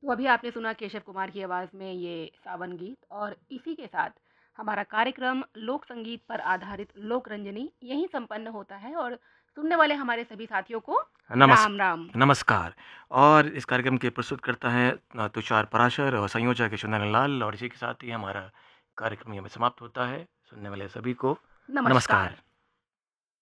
तो अभी आपने सुना केशव कुमार की आवाज़ में ये सावन गीत और इसी के साथ हमारा कार्यक्रम लोक संगीत पर आधारित लोक रंजनी यहीं संपन्न होता है और सुनने वाले हमारे सभी साथियों को नमस् राम राम। नमस्कार। और इस कार्यक्रम के प्रस्तुत करता है तुषार पराशर और संयोजक किशोर लाल, और इसी के साथ ही हमारा कार्यक्रम यहाँ पे समाप्त होता है। सुनने वाले सभी को नमस्कार। नमस्कार।